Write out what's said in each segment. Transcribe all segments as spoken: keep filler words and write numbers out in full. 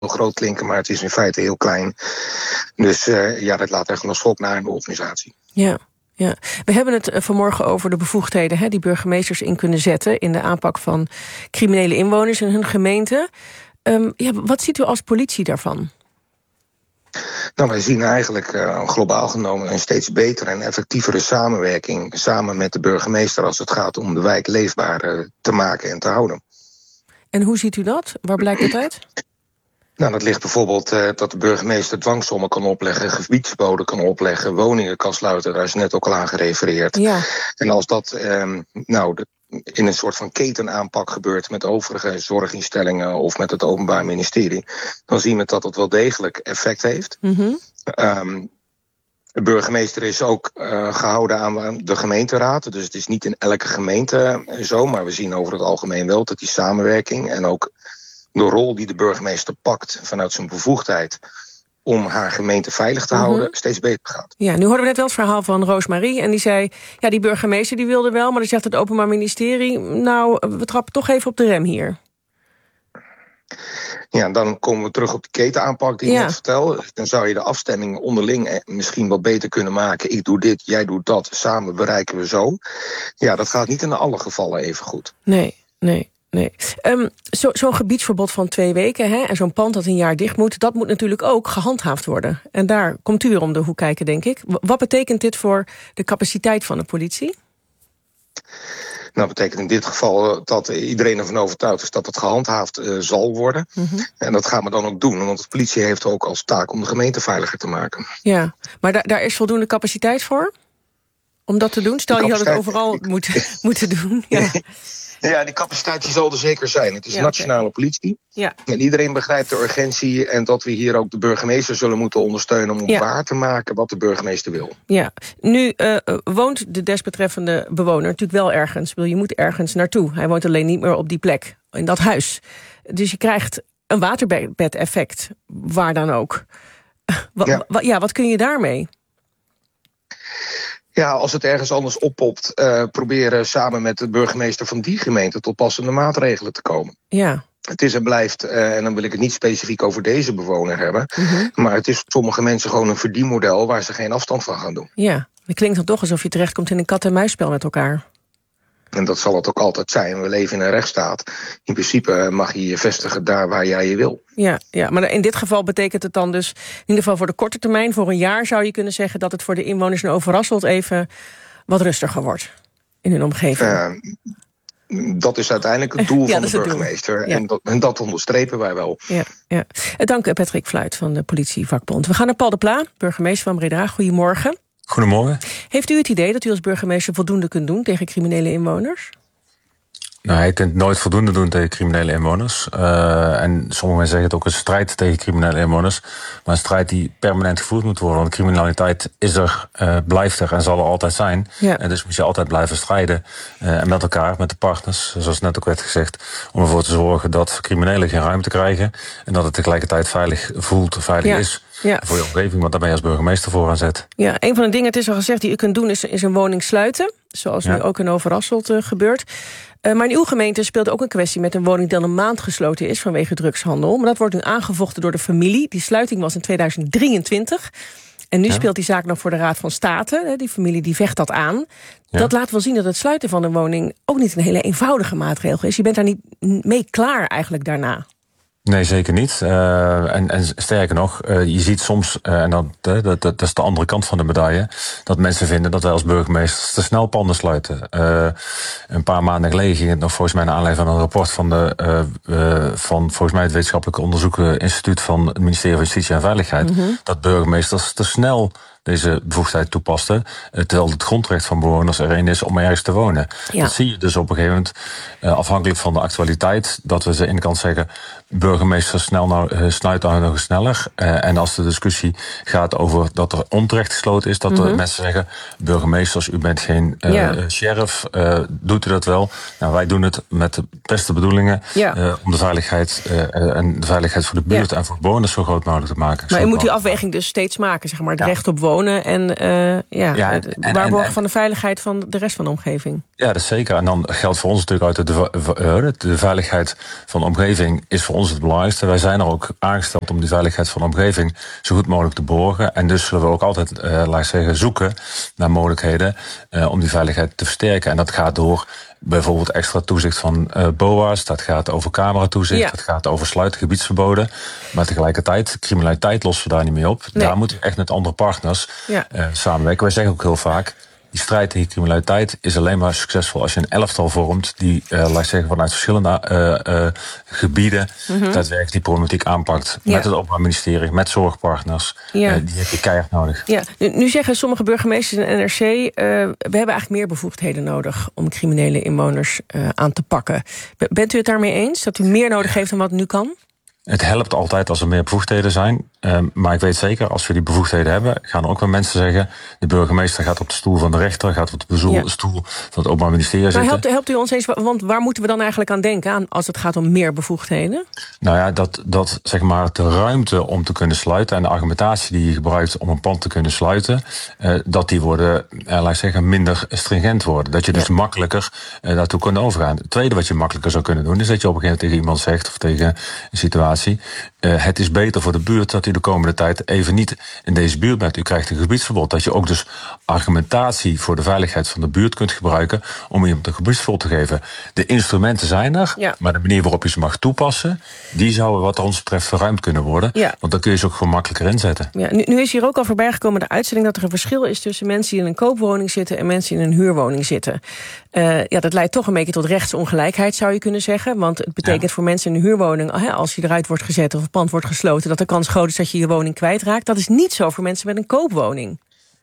groot klinken, maar het is in feite heel klein. Dus uh, ja, dat laat echt een schok na in de organisatie. Ja. Ja, we hebben het vanmorgen over de bevoegdheden hè, die burgemeesters in kunnen zetten in de aanpak van criminele inwoners in hun gemeente. Um, ja, wat ziet u als politie daarvan? Nou, wij zien eigenlijk uh, globaal genomen een steeds betere en effectievere samenwerking samen met de burgemeester als het gaat om de wijk leefbaar uh, te maken en te houden. En hoe ziet u dat? Waar blijkt dat uit? Nou, dat ligt bijvoorbeeld uh, dat de burgemeester dwangsommen kan opleggen, gebiedsverboden kan opleggen, woningen kan sluiten, daar is net ook al aan gerefereerd. Ja. En als dat um, nou, de, in een soort van ketenaanpak gebeurt met overige zorginstellingen of met het Openbaar Ministerie, dan zien we dat het wel degelijk effect heeft. Mm-hmm. Um, de burgemeester is ook uh, gehouden aan de gemeenteraad, dus het is niet in elke gemeente zo, maar we zien over het algemeen wel dat die samenwerking en ook de rol die de burgemeester pakt vanuit zijn bevoegdheid om haar gemeente veilig te houden, mm-hmm. steeds beter gaat. Ja, nu hoorden we net wel het verhaal van Roosmarie en die zei, ja, die burgemeester die wilde wel, maar dan zegt het Openbaar Ministerie, nou, we trappen toch even op de rem hier. Ja, dan komen we terug op de ketenaanpak die ik ja. net vertel. Dan zou je de afstemming onderling misschien wat beter kunnen maken. Ik doe dit, jij doet dat, samen bereiken we zo. Ja, dat gaat niet in alle gevallen even goed. Nee, nee. Nee. Um, zo, zo'n gebiedsverbod van twee weken hè, en zo'n pand dat een jaar dicht moet, dat moet natuurlijk ook gehandhaafd worden. En daar komt u weer om de hoek kijken, denk ik. Wat betekent dit voor de capaciteit van de politie? Nou, dat betekent in dit geval dat iedereen ervan overtuigd is dat het gehandhaafd uh, zal worden. Mm-hmm. En dat gaan we dan ook doen, want de politie heeft ook als taak om de gemeente veiliger te maken. Ja, maar da- daar is voldoende capaciteit voor? Om dat te doen? Stel, je had het overal moeten, moeten doen. Ja. Ja, die capaciteit die zal er zeker zijn. Het is ja, nationale okay. politie. Ja. En iedereen begrijpt de urgentie en dat we hier ook de burgemeester zullen moeten ondersteunen om ja. waar te maken wat de burgemeester wil. Ja, nu uh, woont de desbetreffende bewoner natuurlijk wel ergens. Je moet ergens naartoe. Hij woont alleen niet meer op die plek, in dat huis. Dus je krijgt een waterbed-effect, waar dan ook. Wa- ja. Wa- ja, wat kun je daarmee? Ja, als het ergens anders oppopt, uh, proberen samen met de burgemeester van die gemeente tot passende maatregelen te komen. Ja. Het is en blijft, uh, en dan wil ik het niet specifiek over deze bewoner hebben, mm-hmm. maar het is voor sommige mensen gewoon een verdienmodel waar ze geen afstand van gaan doen. Ja, het klinkt dan toch alsof je terechtkomt in een kat-en-muisspel met elkaar. En dat zal het ook altijd zijn. We leven in een rechtsstaat. In principe mag je je vestigen daar waar jij je wil. Ja, ja, maar in dit geval betekent het dan dus, in ieder geval voor de korte termijn, voor een jaar zou je kunnen zeggen dat het voor de inwoners in Overasselt even wat rustiger wordt in hun omgeving. Uh, dat is uiteindelijk het doel ja, van de burgemeester. Ja. En, dat, en dat onderstrepen wij wel. Ja, ja. Dank Patrick Fluit van de politievakbond. We gaan naar Paul de Pla, burgemeester van Breda. Goedemorgen. Goedemorgen. Heeft u het idee dat u als burgemeester voldoende kunt doen tegen criminele inwoners? Nou, je kunt nooit voldoende doen tegen criminele inwoners. Uh, en sommige mensen zeggen het ook een strijd tegen criminele inwoners. Maar een strijd die permanent gevoerd moet worden. Want criminaliteit is er, uh, blijft er en zal er altijd zijn. Ja. En dus moet je altijd blijven strijden. Uh, en met elkaar, met de partners, zoals net ook werd gezegd. Om ervoor te zorgen dat criminelen geen ruimte krijgen. En dat het tegelijkertijd veilig voelt, veilig ja. is. Ja. Voor je omgeving, want daar ben je als burgemeester voor aan zet. Ja, een van de dingen, het is al gezegd, die u kunt doen, is, is een woning sluiten. Zoals ja. nu ook in Overasselt uh, gebeurt. Uh, maar in uw gemeente speelt ook een kwestie met een woning die al een maand gesloten is vanwege drugshandel. Maar dat wordt nu aangevochten door de familie. Die sluiting was in tweeduizend drieëntwintig. En nu ja. speelt die zaak nog voor de Raad van State. Die familie die vecht dat aan. Ja. Dat laat wel zien dat het sluiten van een woning ook niet een hele eenvoudige maatregel is. Je bent daar niet mee klaar eigenlijk daarna. Nee, zeker niet. Uh, en, en sterker nog, uh, je ziet soms, uh, en dat, uh, dat, dat is de andere kant van de medaille, dat mensen vinden dat wij als burgemeesters te snel panden sluiten. Uh, een paar maanden geleden ging het nog volgens mij naar aanleiding van een rapport van, de, uh, uh, van volgens mij het Wetenschappelijk Onderzoekeninstituut van het ministerie van Justitie en Veiligheid, mm-hmm. dat burgemeesters te snel deze bevoegdheid toepasten, terwijl het grondrecht van bewoners er een is om ergens te wonen. Ja. Dat zie je dus op een gegeven moment, uh, afhankelijk van de actualiteit, dat we ze in de kant zeggen, burgemeesters snel nou, uh, sluiten nou nog sneller. Uh, en als de discussie gaat over dat er onterecht gesloten is, dat mm-hmm. er mensen zeggen, burgemeesters, u bent geen uh, ja. sheriff, uh, doet u dat wel? Nou, wij doen het met de beste bedoelingen, ja. uh, om de veiligheid uh, en de veiligheid voor de buurt ja. en voor bewoners zo groot mogelijk te maken. Maar u moet die afweging dus steeds maken, zeg maar, het ja. recht op wonen wonen en uh, ja, ja, het waarborgen van de veiligheid van de rest van de omgeving. Ja, dat is zeker. En dan geldt voor ons natuurlijk uit de, de veiligheid van de omgeving is voor ons het belangrijkste. Wij zijn er ook aangesteld om die veiligheid van de omgeving zo goed mogelijk te borgen. En dus zullen we ook altijd, uh, laat ik zeggen, zoeken naar mogelijkheden uh, om die veiligheid te versterken. En dat gaat door bijvoorbeeld extra toezicht van uh, B O A's. Dat gaat over cameratoezicht. Ja. Dat gaat over sluiten, gebiedsverboden. Maar tegelijkertijd, criminaliteit lossen we daar niet mee op. Nee. Daar moeten we echt met andere partners ja. uh, samenwerken. Wij zeggen ook heel vaak, die strijd tegen criminaliteit is alleen maar succesvol als je een elftal vormt die, uh, laat ik zeggen, vanuit verschillende uh, uh, gebieden mm-hmm. daadwerkelijk die problematiek aanpakt. Ja. Met het Openbaar Ministerie, met zorgpartners. Ja. Uh, die heb je keihard nodig. Ja. Nu, nu zeggen sommige burgemeesters in N R C, uh, we hebben eigenlijk meer bevoegdheden nodig om criminele inwoners uh, aan te pakken. Bent u het daarmee eens, dat u meer nodig heeft dan wat nu kan? Het helpt altijd als er meer bevoegdheden zijn. Um, maar ik weet zeker, als we die bevoegdheden hebben, gaan er ook wel mensen zeggen, de burgemeester gaat op de stoel van de rechter, gaat op de bezoel, ja. stoel van het Openbaar Ministerie zitten. Maar helpt, helpt u ons eens, want waar moeten we dan eigenlijk aan denken aan als het gaat om meer bevoegdheden? Nou ja, dat, dat zeg maar de ruimte om te kunnen sluiten en de argumentatie die je gebruikt om een pand te kunnen sluiten, uh, dat die worden, uh, laat ik zeggen, minder stringent worden. Dat je dus ja. makkelijker uh, daartoe kunt overgaan. Het tweede wat je makkelijker zou kunnen doen, is dat je op een gegeven moment tegen iemand zegt, of tegen een situatie, uh, het is beter voor de buurt dat u de komende tijd even niet in deze buurt bent. U krijgt een gebiedsverbod. Dat je ook dus argumentatie voor de veiligheid van de buurt kunt gebruiken om iemand een gebiedsverbod te geven. De instrumenten zijn er, ja. maar de manier waarop je ze mag toepassen, die zouden wat ons betreft verruimd kunnen worden. Ja. Want dan kun je ze ook gewoon makkelijker inzetten. Ja, nu, nu is hier ook al voorbij gekomen de uitzending dat er een verschil is tussen mensen die in een koopwoning zitten en mensen die in een huurwoning zitten. Uh, ja, dat leidt toch een beetje tot rechtsongelijkheid, zou je kunnen zeggen. Want het betekent ja. voor mensen in een huurwoning, als je eruit wordt gezet of het pand wordt gesloten, dat de kans groot is dat je je woning kwijtraakt. Dat is niet zo voor mensen met een koopwoning.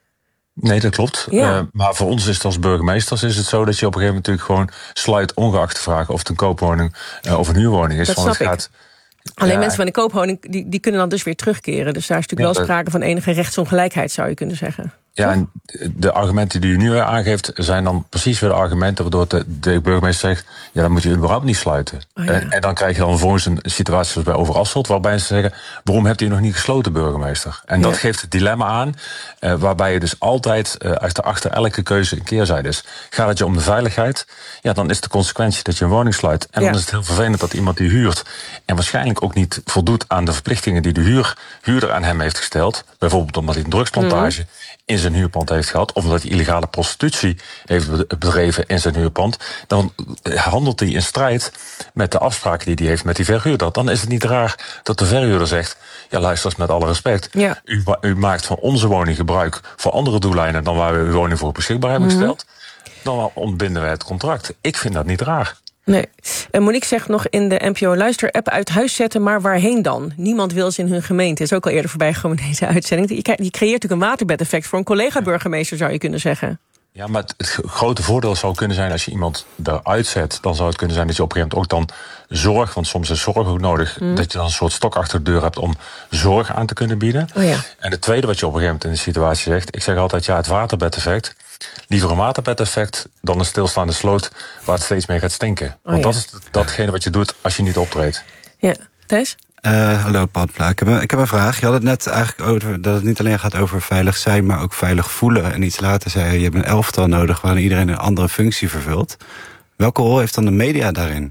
Nee, dat klopt. Ja. Uh, maar voor ons is het als burgemeesters is het zo dat je op een gegeven moment natuurlijk gewoon sluit, ongeacht de vraag of het een koopwoning uh, of een huurwoning is. Dat Want snap het gaat, ik. Alleen ja, mensen met een koopwoning die, die kunnen dan dus weer terugkeren. Dus daar is natuurlijk ja, wel sprake van enige rechtsongelijkheid, zou je kunnen zeggen. Ja, en de argumenten die u nu aangeeft zijn dan precies weer de argumenten waardoor de, de burgemeester zegt, ja, dan moet je überhaupt niet sluiten. Oh, ja. en, en dan krijg je dan volgens een situatie zoals bij Overasselt, waarbij ze zeggen, waarom hebt u nog niet gesloten, burgemeester? En dat ja. geeft het dilemma aan, uh, waarbij je dus altijd uh, achter, achter elke keuze een keerzijde is. Gaat het je om de veiligheid? Ja, dan is de consequentie dat je een woning sluit. En ja. dan is het heel vervelend dat iemand die huurt en waarschijnlijk ook niet voldoet aan de verplichtingen die de huur, huurder aan hem heeft gesteld. Bijvoorbeeld omdat hij een drugsplantage mm. in zijn huurpand heeft gehad, of omdat hij illegale prostitutie heeft bedreven in zijn huurpand, dan handelt hij in strijd met de afspraken die hij heeft met die verhuurder. Dan is het niet raar dat de verhuurder zegt, ja, luister eens, met alle respect, ja. u, u maakt van onze woning gebruik voor andere doeleinden dan waar we uw woning voor beschikbaar hebben mm-hmm. gesteld, dan ontbinden wij het contract. Ik vind dat niet raar. Nee. En Monique zegt nog in de N P O-luister-app uit huis zetten, maar waarheen dan? Niemand wil ze in hun gemeente. Dat is ook al eerder voorbij gekomen in deze uitzending. Die creëert natuurlijk een waterbedeffect voor een collega-burgemeester, zou je kunnen zeggen. Ja, maar het, het grote voordeel zou kunnen zijn als je iemand eruit zet, dan zou het kunnen zijn dat je op een gegeven moment ook dan zorg, want soms is zorg ook nodig, mm. dat je dan een soort stok achter de deur hebt om zorg aan te kunnen bieden. Oh ja. En het tweede wat je op een gegeven moment in de situatie zegt, ik zeg altijd, ja, het waterbedeffect, liever een waterbedeffect dan een stilstaande sloot waar het steeds meer gaat stinken. Oh, want ja. dat is datgene wat je doet als je niet optreedt. Ja, Thijs? Uh, hallo, Paul Plaat. Ik heb, een, ik heb een vraag. Je had het net eigenlijk over dat het niet alleen gaat over veilig zijn, maar ook veilig voelen. En iets later zei je, je hebt een elftal nodig waarin iedereen een andere functie vervult. Welke rol heeft dan de media daarin?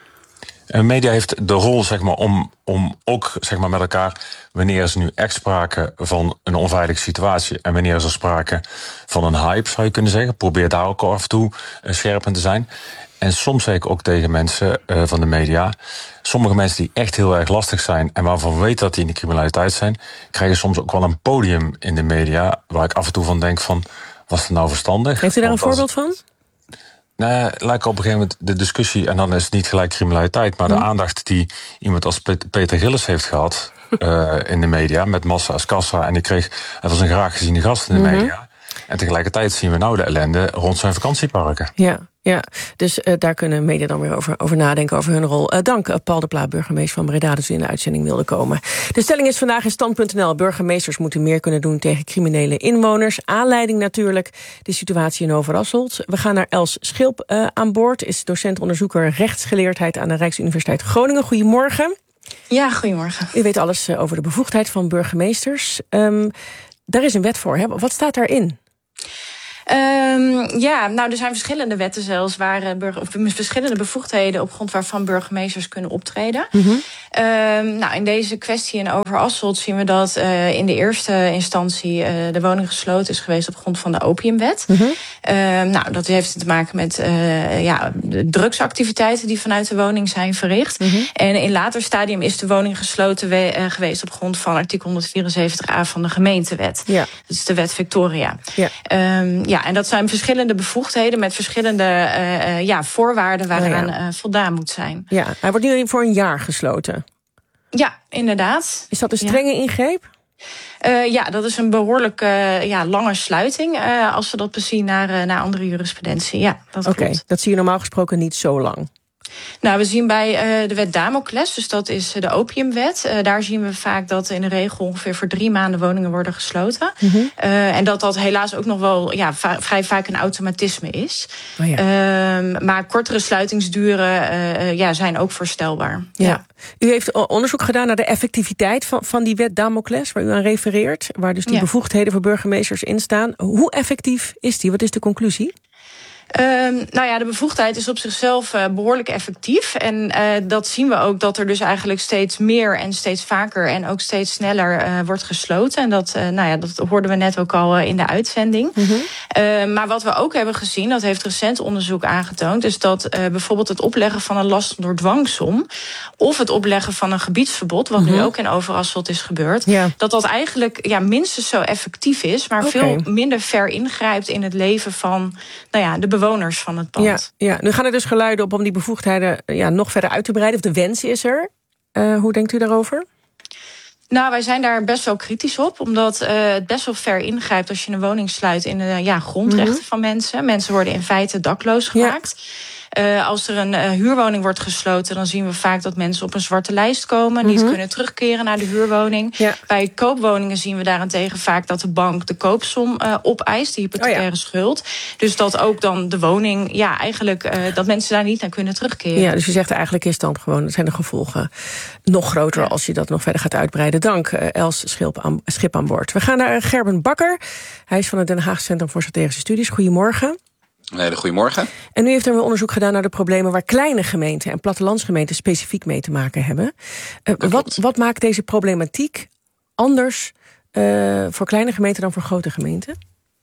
De media heeft de rol, zeg maar, om, om ook, zeg maar, met elkaar, wanneer is nu echt sprake van een onveilige situatie en wanneer is er sprake van een hype, zou je kunnen zeggen. Probeer daar ook af en toe uh, scherp in te zijn. En soms zeg ik ook tegen mensen uh, van de media, sommige mensen die echt heel erg lastig zijn en waarvan we weten dat die in de criminaliteit zijn, krijgen soms ook wel een podium in de media, waar ik af en toe van denk van, was het nou verstandig? Heeft u daar een voorbeeld van? Nee, lijkt op een gegeven moment de discussie, en dan is het niet gelijk criminaliteit, maar de aandacht die iemand als Peter Gillis heeft gehad uh, in de media, met Massa als kassa, en die kreeg, het was een graag geziene gast in de media. Mm-hmm. En tegelijkertijd zien we nou de ellende rond zijn vakantieparken. Ja, ja. Dus uh, daar kunnen media dan weer over, over nadenken, over hun rol. Uh, dank, uh, Paul de Plaat, burgemeester van Breda, dat u in de uitzending wilde komen. De stelling is vandaag in stand punt n l. Burgemeesters moeten meer kunnen doen tegen criminele inwoners. Aanleiding natuurlijk de situatie in Overasselt. We gaan naar Els Schilp uh, aan boord. Is docent-onderzoeker rechtsgeleerdheid aan de Rijksuniversiteit Groningen. Goedemorgen. Ja, goedemorgen. U weet alles uh, over de bevoegdheid van burgemeesters. Um, daar is een wet voor, hè? Wat staat daarin? Um, ja, nou, er zijn verschillende wetten zelfs, waar uh, burger, of verschillende bevoegdheden op grond waarvan burgemeesters kunnen optreden. Mm-hmm. Um, nou, in deze kwestie in Overasselt zien we dat uh, in de eerste instantie uh, de woning gesloten is geweest op grond van de opiumwet. Mm-hmm. Um, nou, dat heeft te maken met uh, ja, de drugsactiviteiten die vanuit de woning zijn verricht. Mm-hmm. En in later stadium is de woning gesloten we, uh, geweest op grond van artikel honderdvierenzeventig a van de gemeentewet. Ja. Dat is de wet Victoria. Ja. Um, ja, en dat zijn verschillende bevoegdheden met verschillende uh, uh, ja, voorwaarden waaraan oh ja. uh, voldaan moet zijn. Ja, hij wordt nu voor een jaar gesloten. Ja, inderdaad. Is dat een strenge ja. ingreep? Uh, ja, dat is een behoorlijk uh, ja, lange sluiting. Uh, als we dat bezien naar, uh, naar andere jurisprudentie. Ja, dat Oké, klopt. Dat zie je normaal gesproken niet zo lang. Nou, we zien bij uh, de wet Damocles, dus dat is de opiumwet. Uh, daar zien we vaak dat in de regel ongeveer voor drie maanden woningen worden gesloten. Mm-hmm. Uh, en dat dat helaas ook nog wel ja, va- vrij vaak een automatisme is. Oh ja. uh, maar kortere sluitingsduren uh, ja, zijn ook voorstelbaar. Ja. Ja. U heeft onderzoek gedaan naar de effectiviteit van, van die wet Damocles, waar u aan refereert. Waar dus die ja. bevoegdheden voor burgemeesters in staan. Hoe effectief is die? Wat is de conclusie? Um, nou ja, de bevoegdheid is op zichzelf uh, behoorlijk effectief. En uh, dat zien we ook, dat er dus eigenlijk steeds meer en steeds vaker en ook steeds sneller uh, wordt gesloten. En dat, uh, nou ja, dat hoorden we net ook al uh, in de uitzending. Mm-hmm. Uh, maar wat we ook hebben gezien, dat heeft recent onderzoek aangetoond, is dat uh, bijvoorbeeld het opleggen van een last door dwangsom of het opleggen van een gebiedsverbod, wat mm-hmm. nu ook in Overasselt is gebeurd, ja. dat dat eigenlijk ja, minstens zo effectief is, maar okay. veel minder ver ingrijpt in het leven van nou ja, de bewoners van het pand. Ja, ja. Nu gaan er dus geluiden op om die bevoegdheden ja, nog verder uit te breiden. Of de wens is er. Uh, hoe denkt u daarover? Nou, wij zijn daar best wel kritisch op. Omdat uh, het best wel ver ingrijpt als je een woning sluit in de ja, grondrechten mm-hmm. van mensen. Mensen worden in feite dakloos gemaakt. Ja. Uh, als er een uh, huurwoning wordt gesloten, dan zien we vaak dat mensen op een zwarte lijst komen, mm-hmm. niet kunnen terugkeren naar de huurwoning. Ja. Bij koopwoningen zien we daarentegen vaak dat de bank de koopsom uh, opeist, de hypothecaire oh ja. schuld. Dus dat ook dan de woning, ja, eigenlijk uh, dat mensen daar niet naar kunnen terugkeren. Ja, dus je zegt eigenlijk is dan gewoon, dat zijn de gevolgen nog groter ja. als je dat nog verder gaat uitbreiden. Dank, uh, Els Schip aan, Schip aan boord. We gaan naar Gerben Bakker. Hij is van het Den Haag Centrum voor Strategische Studies. Goedemorgen. Een hele goedemorgen. En u heeft er een onderzoek gedaan naar de problemen waar kleine gemeenten en plattelandsgemeenten specifiek mee te maken hebben. Uh, wat, wat maakt deze problematiek anders uh, voor kleine gemeenten dan voor grote gemeenten?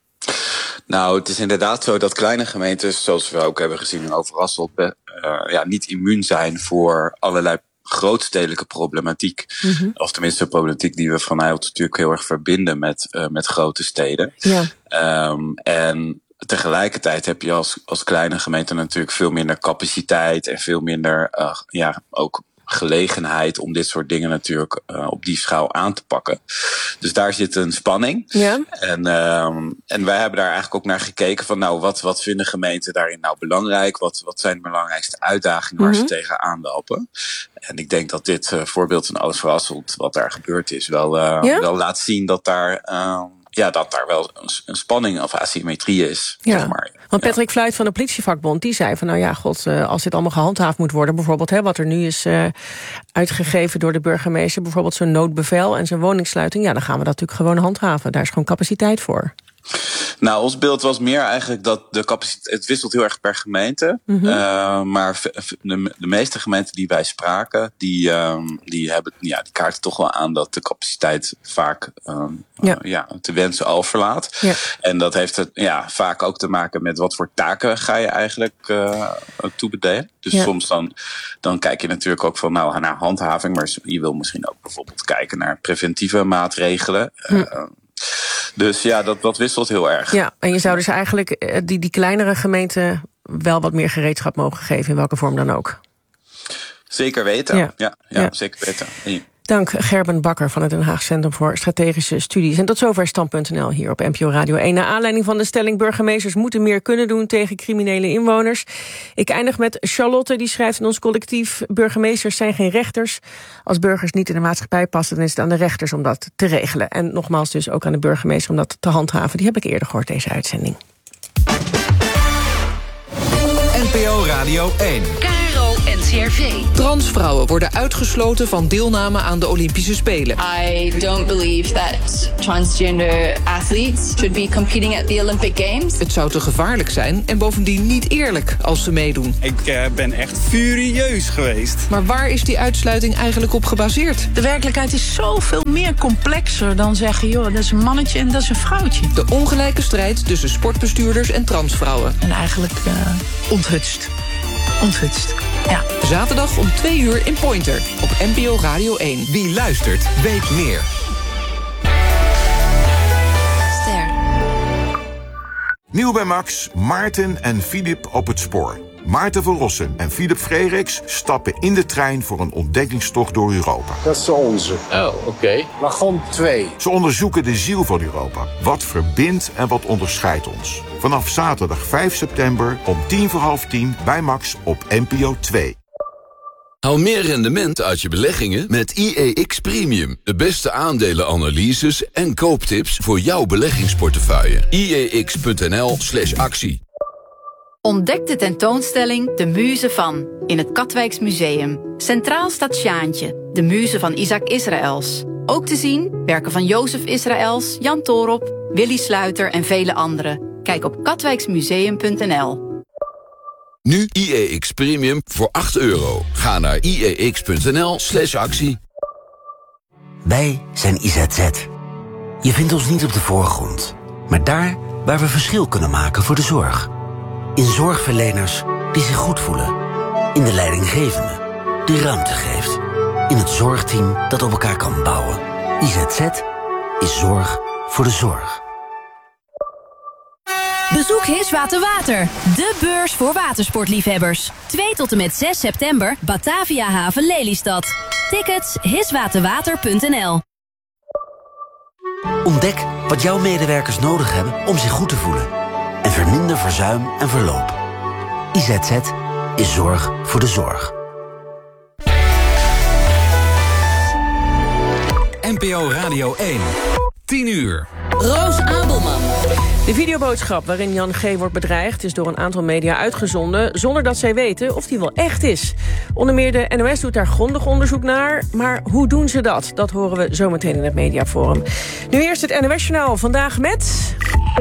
Nou, het is inderdaad zo dat kleine gemeenten, zoals we ook hebben gezien in Overasselt, uh, ja, niet immuun zijn voor allerlei grootstedelijke problematiek. Mm-hmm. Of tenminste problematiek die we vanuit natuurlijk heel erg verbinden met, uh, met grote steden. Ja. Um, en tegelijkertijd heb je als, als kleine gemeente natuurlijk veel minder capaciteit en veel minder uh, ja, ook gelegenheid om dit soort dingen natuurlijk uh, op die schaal aan te pakken. Dus daar zit een spanning. Ja. En, um, en wij hebben daar eigenlijk ook naar gekeken van nou, wat, wat vinden gemeenten daarin nou belangrijk? Wat, wat zijn de belangrijkste uitdagingen waar mm-hmm. ze tegenaan lopen? En ik denk dat dit uh, voorbeeld van Overasselt, wat daar gebeurd is, wel, uh, ja? wel laat zien dat daar Uh, Ja, dat daar wel een spanning of asymmetrie is. Ja. Zeg maar. Want Patrick ja. Fluit van de politievakbond, die zei van nou ja, god, als dit allemaal gehandhaafd moet worden, bijvoorbeeld hè, wat er nu is uh, uitgegeven door de burgemeester, bijvoorbeeld zo'n noodbevel en zo'n woningssluiting, ja, dan gaan we dat natuurlijk gewoon handhaven. Daar is gewoon capaciteit voor. Nou, ons beeld was meer eigenlijk dat de capaciteit, het wisselt heel erg per gemeente. Mm-hmm. Uh, maar de, de meeste gemeenten die wij spraken, die, um, die hebben, ja, die kaarten toch wel aan dat de capaciteit vaak um, ja. Uh, ja, te wensen overlaat. Ja. En dat heeft het ja, vaak ook te maken met wat voor taken ga je eigenlijk uh, toebedelen. Dus ja. soms dan, dan kijk je natuurlijk ook van nou, naar handhaving, maar je wil misschien ook bijvoorbeeld kijken naar preventieve maatregelen. Hm. Uh, Dus ja, dat, dat wisselt heel erg. Ja, en je zou dus eigenlijk die, die kleinere gemeenten wel wat meer gereedschap mogen geven, in welke vorm dan ook. Zeker weten, ja, ja, ja, ja. zeker weten. Ja. Dank Gerben Bakker van het Den Haag Centrum voor Strategische Studies. En tot zover Stand punt n l hier op N P O Radio één. Naar aanleiding van de stelling burgemeesters moeten meer kunnen doen tegen criminele inwoners. Ik eindig met Charlotte, die schrijft in ons collectief: burgemeesters zijn geen rechters. Als burgers niet in de maatschappij passen, dan is het aan de rechters om dat te regelen. En nogmaals dus ook aan de burgemeester om dat te handhaven. Die heb ik eerder gehoord, deze uitzending. N P O Radio één. K R O N C R V. Transvrouwen worden uitgesloten van deelname aan de Olympische Spelen. I don't believe that transgender athletes should be competing at the Olympic Games. Het zou te gevaarlijk zijn en bovendien niet eerlijk als ze meedoen. Ik uh, ben echt furieus geweest. Maar waar is die uitsluiting eigenlijk op gebaseerd? De werkelijkheid is zoveel meer complexer dan zeggen, joh, dat is een mannetje en dat is een vrouwtje. De ongelijke strijd tussen sportbestuurders en transvrouwen. En eigenlijk uh, onthutst. Onthutst. Ja. Zaterdag om twee uur in Pointer op N P O Radio één. Wie luistert, weet meer. Ster. Nieuw bij Max, Maarten en Filip op het spoor. Maarten van Rossum en Filip Frederiks stappen in de trein voor een ontdekkingstocht door Europa. Dat is onze. Oh, oké. Okay. Wagon twee. Ze onderzoeken de ziel van Europa. Wat verbindt en wat onderscheidt ons. Vanaf zaterdag vijf september om tien voor half tien bij Max op N P O twee. Haal meer rendement uit je beleggingen met I E X Premium. De beste aandelenanalyses en kooptips voor jouw beleggingsportefeuille. I E X punt N L slash actie. Ontdek de tentoonstelling De Muze van in het Katwijks Museum. Centraal staat Sjaantje, de muze van Isaac Israëls. Ook te zien werken van Jozef Israëls, Jan Toorop, Willy Sluiter en vele anderen. Kijk op katwijksmuseum punt N L. Nu I E X Premium voor acht euro. Ga naar I E X punt N L slash actie. Wij zijn I Z Z. Je vindt ons niet op de voorgrond, maar daar waar we verschil kunnen maken voor de zorg. In zorgverleners die zich goed voelen. In de leidinggevende die ruimte geeft. In het zorgteam dat op elkaar kan bouwen. I Z Z is zorg voor de zorg. Bezoek Hiswater Water, de beurs voor watersportliefhebbers. twee tot en met zes september, Batavia Haven Lelystad. Tickets hiswaterwater punt N L. Ontdek wat jouw medewerkers nodig hebben om zich goed te voelen. En verminder verzuim en verloop. I Z Z is zorg voor de zorg. N P O Radio één. tien uur. Roos Abelman. De videoboodschap waarin Jan G. wordt bedreigd is door een aantal media uitgezonden zonder dat zij weten of die wel echt is. Onder meer de N O S doet daar grondig onderzoek naar. Maar hoe doen ze dat? Dat horen we zometeen in het Mediaforum. Nu eerst het N O S-journaal. Vandaag met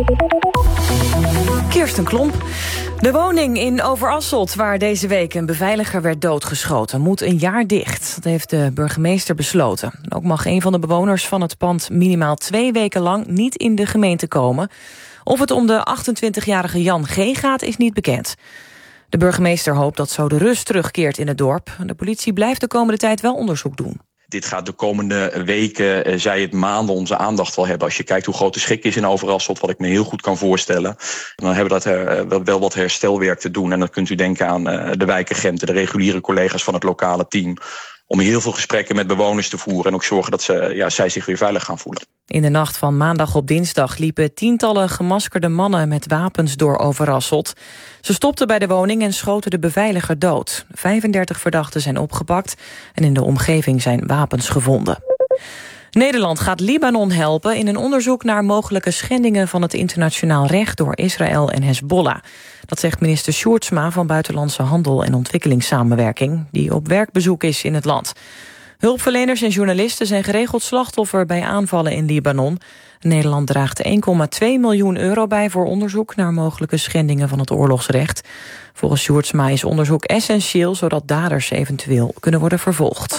Kirsten Klomp. De woning in Overasselt, waar deze week een beveiliger werd doodgeschoten, moet een jaar dicht. Dat heeft de burgemeester besloten. Ook mag een van de bewoners van het pand minimaal twee weken lang niet in de gemeente komen. Of het om de achtentwintigjarige Jan G. gaat, is niet bekend. De burgemeester hoopt dat zo de rust terugkeert in het dorp. De politie blijft de komende tijd wel onderzoek doen. Dit gaat de komende weken, zij het maanden, onze aandacht wel hebben. Als je kijkt hoe groot de schrik is in Overasselt, wat ik me heel goed kan voorstellen, dan hebben we dat wel wat herstelwerk te doen. En dan kunt u denken aan de wijkagenten, de reguliere collega's van het lokale team, om heel veel gesprekken met bewoners te voeren en ook zorgen dat ze, ja, zij zich weer veilig gaan voelen. In de nacht van maandag op dinsdag liepen tientallen gemaskerde mannen met wapens door Overasselt. Ze stopten bij de woning en schoten de beveiliger dood. vijfendertig verdachten zijn opgepakt en in de omgeving zijn wapens gevonden. Nederland gaat Libanon helpen in een onderzoek naar mogelijke schendingen van het internationaal recht door Israël en Hezbollah. Dat zegt minister Sjoerdsma van Buitenlandse Handel en Ontwikkelingssamenwerking, die op werkbezoek is in het land. Hulpverleners en journalisten zijn geregeld slachtoffer bij aanvallen in Libanon. Nederland draagt één komma twee miljoen euro bij voor onderzoek naar mogelijke schendingen van het oorlogsrecht. Volgens Sjoerdsma is onderzoek essentieel, zodat daders eventueel kunnen worden vervolgd.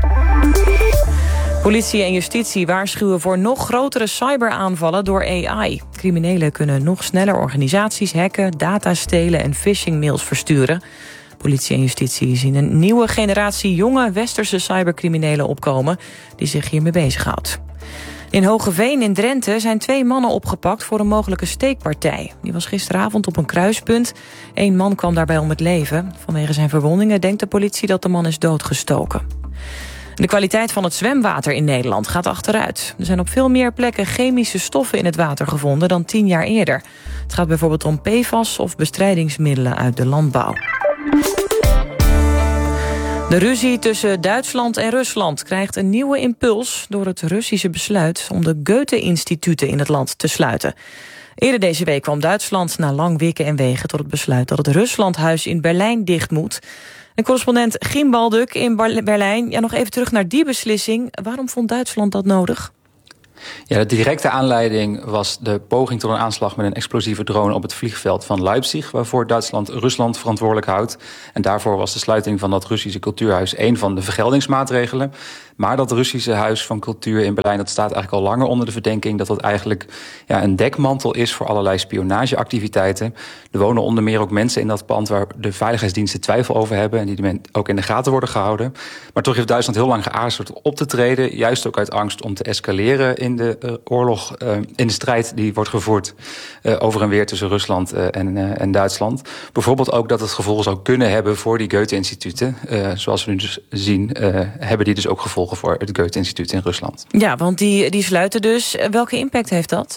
Politie en justitie waarschuwen voor nog grotere cyberaanvallen door A I. Criminelen kunnen nog sneller organisaties hacken, data stelen en phishingmails versturen. Politie en justitie zien een nieuwe generatie jonge westerse cybercriminelen opkomen die zich hiermee bezighoudt. In Hogeveen in Drenthe zijn twee mannen opgepakt voor een mogelijke steekpartij. Die was gisteravond op een kruispunt. Eén man kwam daarbij om het leven. Vanwege zijn verwondingen denkt de politie dat de man is doodgestoken. De kwaliteit van het zwemwater in Nederland gaat achteruit. Er zijn op veel meer plekken chemische stoffen in het water gevonden dan tien jaar eerder. Het gaat bijvoorbeeld om P F A S of bestrijdingsmiddelen uit de landbouw. De ruzie tussen Duitsland en Rusland krijgt een nieuwe impuls door het Russische besluit om de Goethe-instituten in het land te sluiten. Eerder deze week kwam Duitsland na lang wikken en wegen tot het besluit dat het Ruslandhuis in Berlijn dicht moet. En correspondent Giem Balduk in Berlijn, ja, nog even terug naar die beslissing. Waarom vond Duitsland dat nodig? Ja, de directe aanleiding was de poging tot een aanslag met een explosieve drone op het vliegveld van Leipzig, waarvoor Duitsland Rusland verantwoordelijk houdt. En daarvoor was de sluiting van dat Russische cultuurhuis een van de vergeldingsmaatregelen. Maar dat Russische Huis van Cultuur in Berlijn, dat staat eigenlijk al langer onder de verdenking dat dat eigenlijk ja, een dekmantel is voor allerlei spionageactiviteiten. Er wonen onder meer ook mensen in dat pand waar de veiligheidsdiensten twijfel over hebben en die ook in de gaten worden gehouden. Maar toch heeft Duitsland heel lang geaarzeld op te treden, juist ook uit angst om te escaleren in de uh, oorlog, uh, in de strijd die wordt gevoerd uh, over en weer tussen Rusland uh, en, uh, en Duitsland. Bijvoorbeeld ook dat het gevolgen zou kunnen hebben voor die Goethe-instituten. Uh, zoals we nu dus zien, uh, hebben die dus ook gevolgen voor het Goethe-instituut in Rusland. Ja, want die, die sluiten dus. Welke impact heeft dat?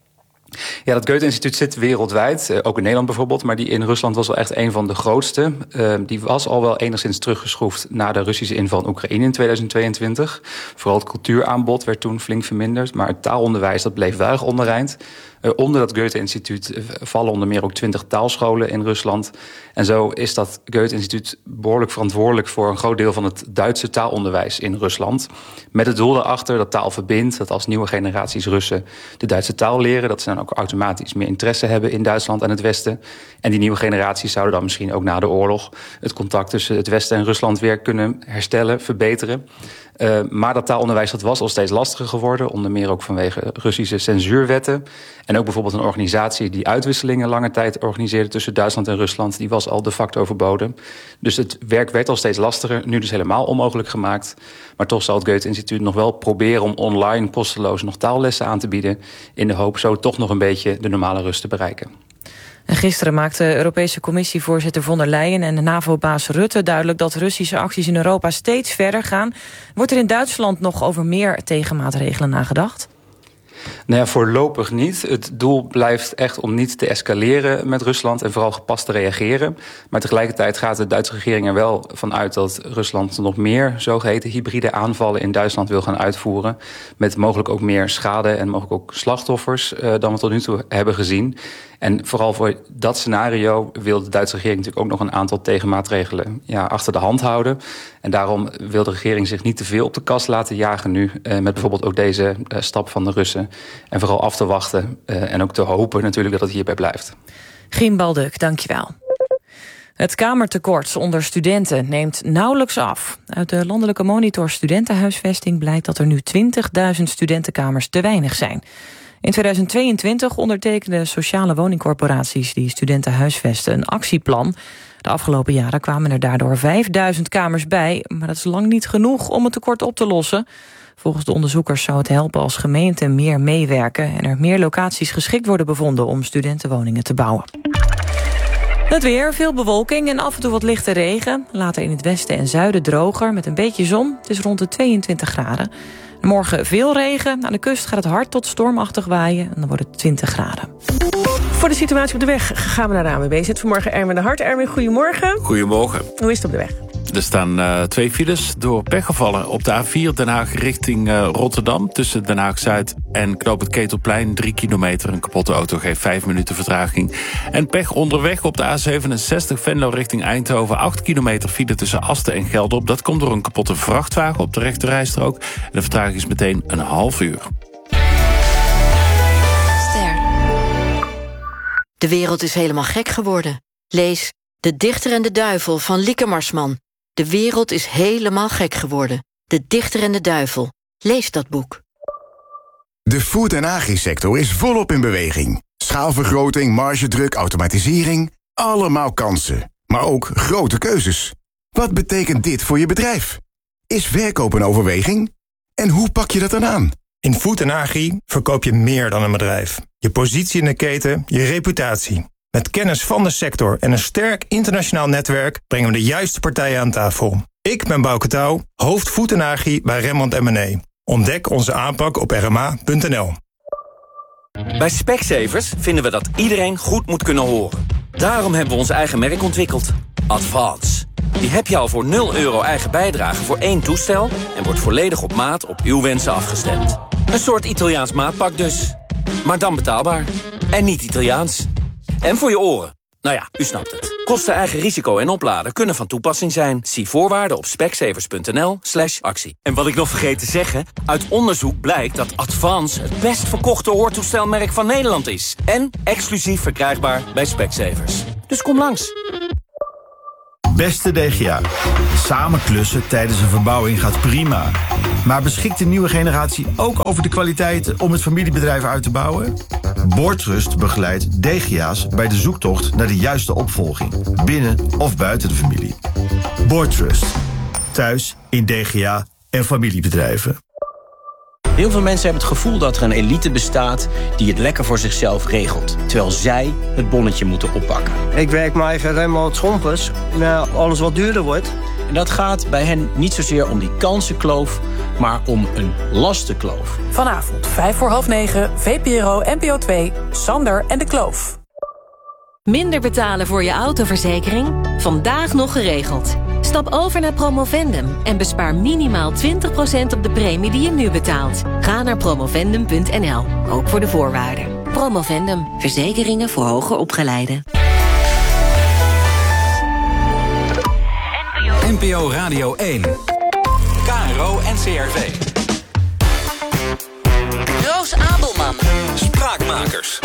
Ja, dat Goethe-instituut zit wereldwijd, uh, ook in Nederland bijvoorbeeld, maar die in Rusland was wel echt een van de grootste. Uh, die was al wel enigszins teruggeschroefd na de Russische inval in Oekraïne in tweeduizend tweeëntwintig. Vooral het cultuuraanbod werd toen flink verminderd, maar het taalonderwijs dat bleef wel ondereind. Uh, onder dat Goethe-instituut uh, vallen onder meer ook twintig taalscholen in Rusland. En zo is dat Goethe-instituut behoorlijk verantwoordelijk voor een groot deel van het Duitse taalonderwijs in Rusland. Met het doel daarachter dat taal verbindt, dat als nieuwe generaties Russen de Duitse taal leren, dat ze dan ook automatisch meer interesse hebben in Duitsland en het Westen. En die nieuwe generaties zouden dan misschien ook na de oorlog het contact tussen het Westen en Rusland weer kunnen herstellen, verbeteren. Uh, maar dat taalonderwijs dat was al steeds lastiger geworden, onder meer ook vanwege Russische censuurwetten. En ook bijvoorbeeld een organisatie die uitwisselingen lange tijd organiseerde tussen Duitsland en Rusland, die was al de facto verboden. Dus het werk werd al steeds lastiger, nu dus helemaal onmogelijk gemaakt. Maar toch zal het Goethe-instituut nog wel proberen om online kosteloos nog taallessen aan te bieden, in de hoop zo toch nog een beetje de normale rust te bereiken. En gisteren maakte Europese Commissievoorzitter von der Leyen en de NAVO-baas Rutte duidelijk dat Russische acties in Europa steeds verder gaan. Wordt er in Duitsland nog over meer tegenmaatregelen nagedacht? Nou ja, voorlopig niet. Het doel blijft echt om niet te escaleren met Rusland en vooral gepast te reageren. Maar tegelijkertijd gaat de Duitse regering er wel van uit dat Rusland nog meer zogeheten hybride aanvallen in Duitsland wil gaan uitvoeren. Met mogelijk ook meer schade en mogelijk ook slachtoffers uh, dan we tot nu toe hebben gezien. En vooral voor dat scenario wil de Duitse regering natuurlijk ook nog een aantal tegenmaatregelen ja, achter de hand houden. En daarom wil de regering zich niet te veel op de kast laten jagen nu. Uh, met bijvoorbeeld ook deze uh, stap van de Russen. En vooral af te wachten uh, en ook te hopen natuurlijk dat het hierbij blijft. Giem Balduk, dankjewel. Het kamertekort onder studenten neemt nauwelijks af. Uit de landelijke monitor studentenhuisvesting blijkt dat er nu twintigduizend studentenkamers te weinig zijn. In tweeduizend tweeëntwintig ondertekenden sociale woningcorporaties die studenten huisvesten een actieplan. De afgelopen jaren kwamen er daardoor vijfduizend kamers bij, maar dat is lang niet genoeg om het tekort op te lossen. Volgens de onderzoekers zou het helpen als gemeenten meer meewerken en er meer locaties geschikt worden bevonden om studentenwoningen te bouwen. Het weer, veel bewolking en af en toe wat lichte regen. Later in het westen en zuiden droger met een beetje zon. Het is rond de tweeëntwintig graden. Morgen veel regen. Aan de kust gaat het hard tot stormachtig waaien. En dan wordt het twintig graden. Voor de situatie op de weg gaan we naar de A N W B. Zit vanmorgen Erwin de Hart. Erwin, goedemorgen. Goedemorgen. Hoe is het op de weg? Er staan uh, twee files door pechgevallen. Op de A vier Den Haag richting uh, Rotterdam. Tussen Den Haag-Zuid en Knoop het Ketelplein. Drie kilometer. Een kapotte auto geeft vijf minuten vertraging. En pech onderweg op de A zevenenzestig Venlo richting Eindhoven. Acht kilometer file tussen Asten en Geldrop. Dat komt door een kapotte vrachtwagen op de rechterrijstrook. En de vertraging is meteen een half uur. Ster. De wereld is helemaal gek geworden. Lees De Dichter en de Duivel van Lieke Marsman. De wereld is helemaal gek geworden. De Dichter en de Duivel. Lees dat boek. De food- en agri-sector is volop in beweging. Schaalvergroting, margedruk, automatisering. Allemaal kansen. Maar ook grote keuzes. Wat betekent dit voor je bedrijf? Is verkoop een overweging? En hoe pak je dat dan aan? In Food en Agri verkoop je meer dan een bedrijf. Je positie in de keten, je reputatie. Met kennis van de sector en een sterk internationaal netwerk brengen we de juiste partijen aan tafel. Ik ben Bouke Touw, hoofd Food en Agri bij Remmond en Mené. Ontdek onze aanpak op r m a punt n l. Bij Specsavers vinden we dat iedereen goed moet kunnen horen. Daarom hebben we ons eigen merk ontwikkeld. Advance. Die heb je al voor nul euro eigen bijdrage voor één toestel en wordt volledig op maat op uw wensen afgestemd. Een soort Italiaans maatpak dus. Maar dan betaalbaar. En niet Italiaans. En voor je oren. Nou ja, u snapt het. Kosten, eigen risico en opladen kunnen van toepassing zijn. Zie voorwaarden op specsavers.nl slash actie. En wat ik nog vergeet te zeggen, uit onderzoek blijkt dat Advance het best verkochte hoortoestelmerk van Nederland is. En exclusief verkrijgbaar bij Specsavers. Dus kom langs. Beste D G A, samen klussen tijdens een verbouwing gaat prima. Maar beschikt de nieuwe generatie ook over de kwaliteiten om het familiebedrijf uit te bouwen? Boardtrust begeleidt D G A's bij de zoektocht naar de juiste opvolging, binnen of buiten de familie. Boardtrust, thuis in D G A en familiebedrijven. Heel veel mensen hebben het gevoel dat er een elite bestaat die het lekker voor zichzelf regelt, terwijl zij het bonnetje moeten oppakken. Ik werk maar even Remmel Schompers, maar alles wat duurder wordt. En dat gaat bij hen niet zozeer om die kansenkloof, maar om een lastenkloof. Vanavond, vijf voor half negen, V P R O, N P O twee, Sander en de Kloof. Minder betalen voor je autoverzekering? Vandaag nog geregeld. Stap over naar Promovendum en bespaar minimaal twintig procent op de premie die je nu betaalt. Ga naar promovendum punt n l, ook voor de voorwaarden. Promovendum, verzekeringen voor hoger opgeleiden. N P O Radio één. K R O N C R V. Roos Abelman. Spraakmakers.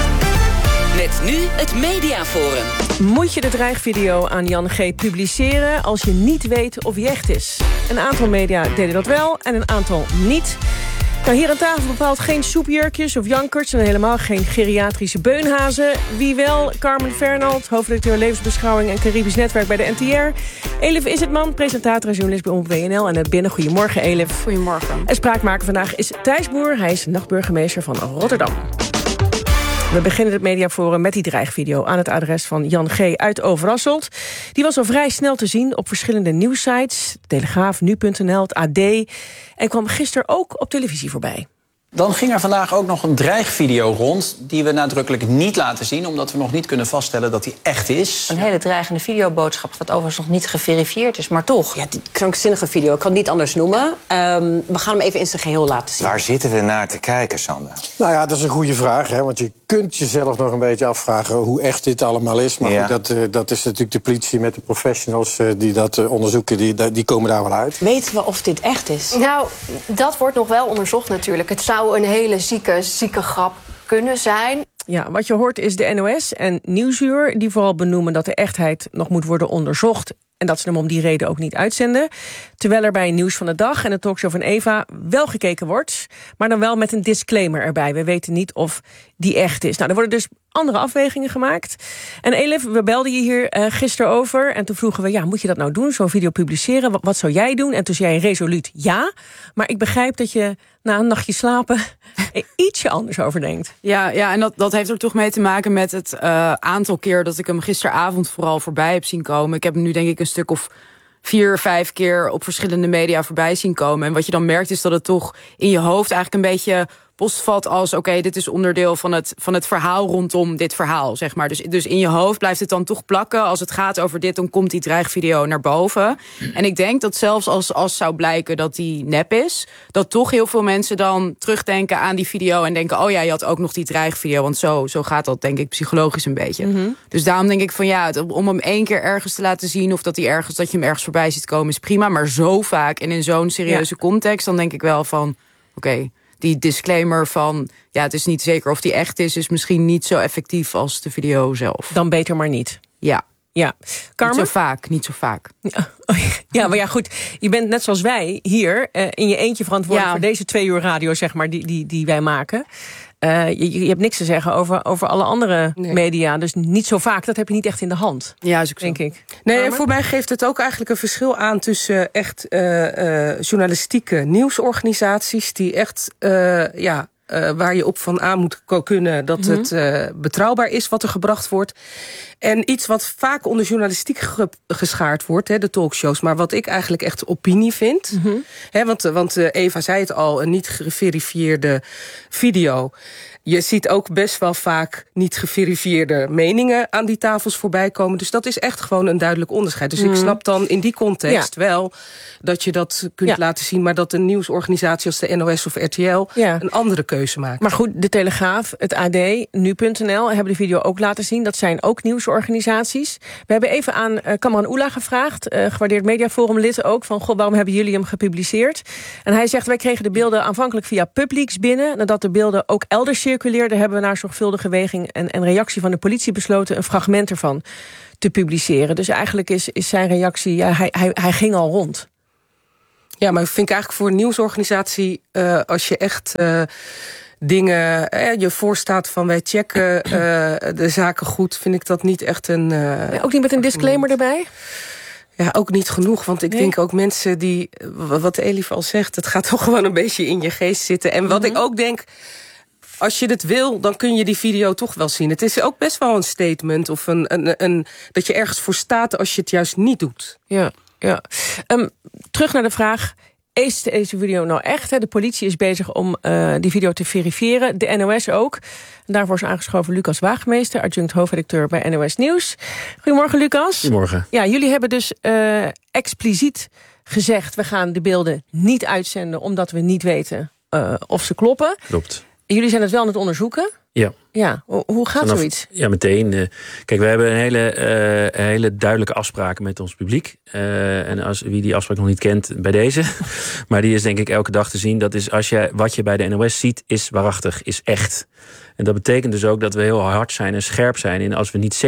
Met nu het Mediaforum. Moet je de dreigvideo aan Jan G. publiceren als je niet weet of hij echt is? Een aantal media deden dat wel en een aantal niet. Nou, hier aan tafel bepaalt geen soepjurkjes of jankerts en helemaal geen geriatrische beunhazen. Wie wel? Carmen Fernald, hoofdredacteur levensbeschouwing en Caribisch Netwerk bij de N T R. Elif Isitman, presentator en journalist bij Omroep W N L. En het binnen. Goedemorgen, Elif. Goedemorgen. En spraakmaker vandaag is Thijs Boer. Hij is nachtburgemeester van Rotterdam. We beginnen het mediaforum met die dreigvideo aan het adres van Jan G. uit Overasselt. Die was al vrij snel te zien op verschillende nieuwssites. Telegraaf, nu punt n l, het A D. En kwam gisteren ook op televisie voorbij. Dan ging er vandaag ook nog een dreigvideo rond die we nadrukkelijk niet laten zien, omdat we nog niet kunnen vaststellen dat die echt is. Een hele dreigende videoboodschap, wat overigens nog niet geverifieerd is, maar toch. Ja, die krankzinnige video, ik kan het niet anders noemen. Um, we gaan hem even in zijn geheel laten zien. Waar zitten we naar te kijken, Sander? Nou ja, dat is een goede vraag, hè, want je kunt jezelf nog een beetje afvragen hoe echt dit allemaal is. Maar ja. goed, dat, uh, dat is natuurlijk de politie met de professionals uh, die dat uh, onderzoeken, die, die komen daar wel uit. Weten we of dit echt is? Nou, dat wordt nog wel onderzocht natuurlijk. Het zou een hele zieke, zieke grap kunnen zijn. Ja, wat je hoort is de N O S en Nieuwsuur die vooral benoemen dat de echtheid nog moet worden onderzocht en dat ze hem om die reden ook niet uitzenden. Terwijl er bij Nieuws van de Dag en de talkshow van Eva wel gekeken wordt, maar dan wel met een disclaimer erbij. We weten niet of die echt is. Nou, er worden dus andere afwegingen gemaakt. En Elif, we belden je hier uh, gisteren over en toen vroegen we, ja, moet je dat nou doen, zo'n video publiceren? Wat, wat zou jij doen? En toen zei jij resoluut ja. Maar ik begrijp dat je na een nachtje slapen er ietsje anders over denkt. Ja, ja en dat, dat heeft er toch mee te maken met het uh, aantal keer dat ik hem gisteravond vooral voorbij heb zien komen. Ik heb hem nu denk ik een stuk of vier, vijf keer op verschillende media voorbij zien komen. En wat je dan merkt is dat het toch in je hoofd eigenlijk een beetje postvat als, oké, okay, dit is onderdeel van het, van het verhaal rondom dit verhaal, zeg maar. Dus, dus in je hoofd blijft het dan toch plakken. Als het gaat over dit, dan komt die dreigvideo naar boven. En ik denk dat zelfs als, als zou blijken dat die nep is, dat toch heel veel mensen dan terugdenken aan die video en denken, oh ja, je had ook nog die dreigvideo. Want zo, zo gaat dat, denk ik, psychologisch een beetje. Mm-hmm. Dus daarom denk ik van ja, het, om hem één keer ergens te laten zien of dat, die ergens, dat je hem ergens voorbij ziet komen is prima. Maar zo vaak en in zo'n serieuze ja. context, dan denk ik wel van, oké, okay, die disclaimer van, ja, het is niet zeker of die echt is, is misschien niet zo effectief als de video zelf. Dan beter maar niet. Ja. Ja. Carmen? Niet zo vaak, niet zo vaak. Ja, ja, maar ja, goed. Je bent net zoals wij hier uh, in je eentje verantwoordelijk ja. voor deze twee uur radio, zeg maar, die, die, die wij maken. Uh, je, je hebt niks te zeggen over, over alle andere nee. media. Dus niet zo vaak, dat heb je niet echt in de hand. Ja, is ook denk zo. ik. Nee, en voor mij geeft het ook eigenlijk een verschil aan tussen echt uh, uh, journalistieke nieuwsorganisaties die echt uh, ja, uh, waar je op van aan moet kunnen dat mm-hmm. het uh, betrouwbaar is wat er gebracht wordt. En iets wat vaak onder journalistiek ge- geschaard wordt, hè, de talkshows, maar wat ik eigenlijk echt opinie vind. Mm-hmm. Hè, want want uh, Eva zei het al, een niet geverifieerde video. Je ziet ook best wel vaak niet geverifieerde meningen aan die tafels voorbij komen. Dus dat is echt gewoon een duidelijk onderscheid. Dus mm. ik snap dan in die context ja. wel dat je dat kunt ja. laten zien, maar dat een nieuwsorganisatie als de N O S of R T L ja. een andere keuze maakt. Maar goed, de Telegraaf, het A D, nu punt n l hebben de video ook laten zien. Dat zijn ook nieuwsorganisaties. We hebben even aan uh, Kamran Oela gevraagd, uh, gewaardeerd Mediaforum lid ook, van goh, waarom hebben jullie hem gepubliceerd? En hij zegt, wij kregen de beelden aanvankelijk via Publix binnen. Nadat de beelden ook elders circuleerden, hebben we naar zorgvuldige weging en, en reactie van de politie besloten een fragment ervan te publiceren. Dus eigenlijk is, is zijn reactie, ja, hij, hij, hij ging al rond. Ja, maar ik vind eigenlijk voor een nieuwsorganisatie, uh, als je echt uh, dingen, eh, je voorstaat van wij checken uh, de zaken goed, vind ik dat niet echt een... Uh, ja, ook niet met een disclaimer erbij? Ja, ook niet genoeg, want ik nee. denk ook mensen die, wat Elif al zegt, het gaat toch gewoon een beetje in je geest zitten. En wat mm-hmm. ik ook denk, als je het wil, dan kun je die video toch wel zien. Het is ook best wel een statement of een, een, een dat je ergens voor staat als je het juist niet doet. Ja, ja. Um, terug naar de vraag, is deze video nou echt? Hè? De politie is bezig om uh, die video te verifiëren. De N O S ook. En daarvoor is aangeschoven Lucas Waagmeester, adjunct hoofdredacteur bij N O S Nieuws. Goedemorgen, Lucas. Goedemorgen. Ja, jullie hebben dus uh, expliciet gezegd, we gaan de beelden niet uitzenden omdat we niet weten uh, of ze kloppen. Klopt. Jullie zijn het wel aan het onderzoeken? Ja. Ja, hoe gaat Vanaf, zoiets? Ja, meteen. Uh, kijk, we hebben een hele, uh, hele duidelijke afspraken met ons publiek. Uh, en als wie die afspraak nog niet kent, bij deze. Maar die is denk ik elke dag te zien. Dat is als je, wat je bij de N O S ziet, is waarachtig, is echt. En dat betekent dus ook dat we heel hard zijn en scherp zijn in als we niet